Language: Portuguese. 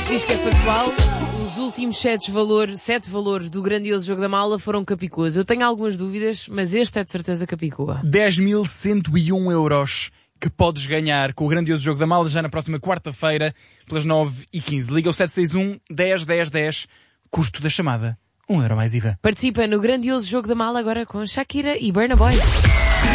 isto diz que é factual. Os últimos 7 valores do grandioso jogo da mala foram capicôs. Eu tenho algumas dúvidas, mas este é de certeza capicua. 10.101 euros que podes ganhar com o grandioso jogo da mala já na próxima quarta-feira, pelas 9h15. Liga o 761 10 10 10, custo da chamada, €1 mais IVA. Participa no grandioso jogo da mala agora com Shakira e Burna Boy.